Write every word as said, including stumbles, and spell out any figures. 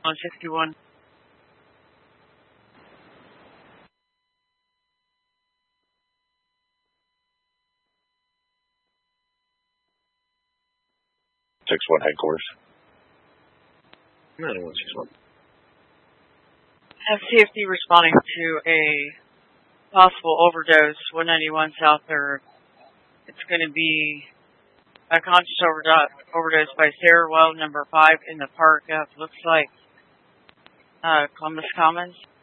one sixty-one. six one headquarters. nine one six one. Have C F D responding to a possible overdose, one ninety-one South third. It's going to be a conscious overdose, overdose by Sarah Well, number five in the park. That looks like uh, Columbus Commons.